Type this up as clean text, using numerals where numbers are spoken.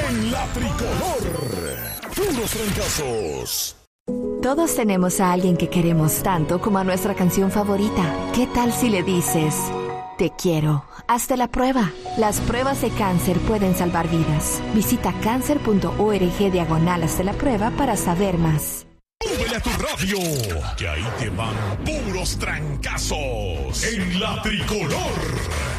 en la tricolor. Puros trancazos. Todos tenemos a alguien que queremos tanto como a nuestra canción favorita. ¿Qué tal si le dices: te quiero? Hazte la prueba. Las pruebas de cáncer pueden salvar vidas. Visita cancer.org/hazte la prueba para saber más. Súbele a tu radio, que ahí te van puros trancazos en la tricolor.